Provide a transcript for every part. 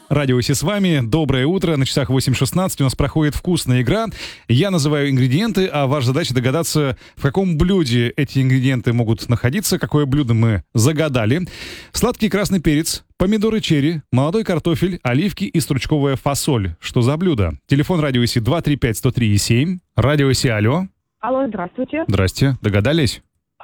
Радио Си с вами. Доброе утро. На часах 8:16 у нас проходит вкусная игра. Я называю ингредиенты, а ваша задача догадаться, в каком блюде эти ингредиенты могут находиться, какое блюдо мы загадали. Сладкий красный перец, помидоры черри, молодой картофель, оливки и стручковая фасоль. Что за блюдо? Телефон Радио Си 235-103-7. Радио Си, алло. Алло, здравствуйте. Здрасте. Догадались?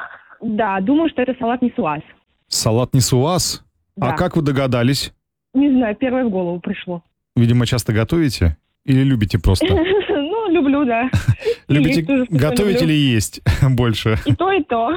Да, думаю, что это салат нисуаз. Салат нисуаз? Да. А как вы догадались? Не знаю, первое в голову пришло. Видимо, часто готовите? Или любите просто? Ну, люблю, да. Любите Есть тоже, что готовить люблю. или есть больше? И то, и то.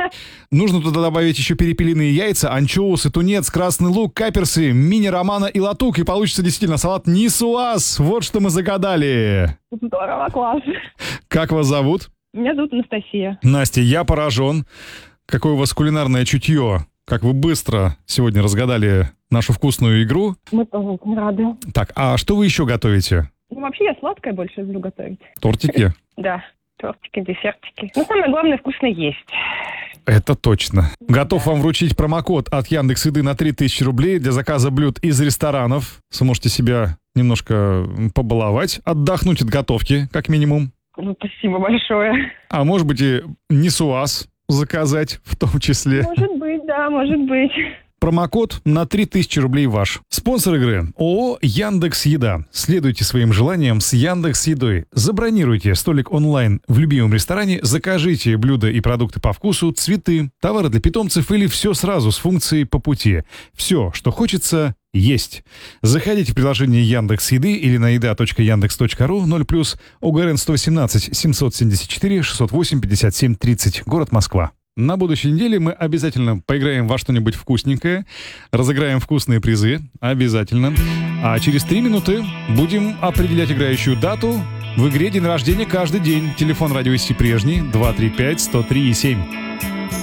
Нужно туда добавить еще перепелиные яйца, анчоусы, тунец, красный лук, каперсы, мини-романа и латук. И получится действительно салат нисуаз. Вот что мы загадали. Здорово, класс. Как вас зовут? Меня зовут Анастасия. Настя, я поражен. Какое у вас кулинарное чутье. Как вы быстро сегодня разгадали нашу вкусную игру. Мы тоже очень рады. Так, а что вы еще готовите? Ну, вообще, я сладкое больше люблю готовить. Тортики? Да, тортики, десертики. Но самое главное, вкусно есть. Это точно. Готов вам вручить промокод от Яндекс.Еды на 3000 рублей для заказа блюд из ресторанов. Сможете себя немножко побаловать, отдохнуть от готовки, как минимум. Ну, спасибо большое. А может быть и нисуаз заказать в том числе. Может быть, да, может быть. Промокод на 3000 рублей ваш. Спонсор игры ООО «Яндекс.Еда». Следуйте своим желаниям с Яндекс.Едой. Забронируйте столик онлайн в любимом ресторане, закажите блюда и продукты по вкусу, цветы, товары для питомцев или все сразу с функцией «По пути». Все, что хочется, есть. Заходите в приложение Яндекс.Еды или на еда.яндекс.ру 0+, ОГРН 118 774 608 57 30, город Москва. На будущей неделе мы обязательно поиграем во что-нибудь вкусненькое, разыграем вкусные призы, обязательно. А через 3 минуты будем определять играющую дату. В игре день рождения каждый день. Телефон Радио Си прежний 235-103-7.